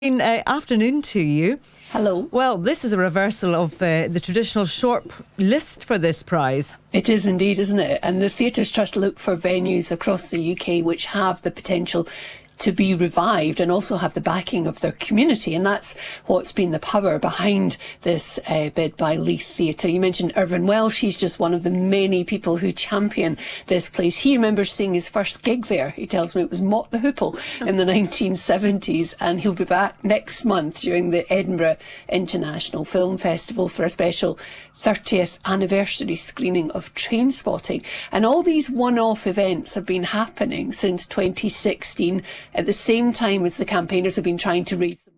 Afternoon to you. Hello. Well, this is a reversal of the traditional short list for this prize. It is indeed, isn't it? And the Theatres Trust look for venues across the UK which have the potential to be revived and also have the backing of their community, and that's what's been the power behind this bid by Leith Theatre. You mentioned Irvine Welsh. He's just one of the many people who champion this place. He remembers seeing his first gig there. He tells me it was Mott the Hoople in the 1970s, and he'll be back next month during the Edinburgh International Film Festival for a special 30th anniversary screening of Trainspotting. And all these one-off events have been happening since 2016 at the same time as the campaigners have been trying to raise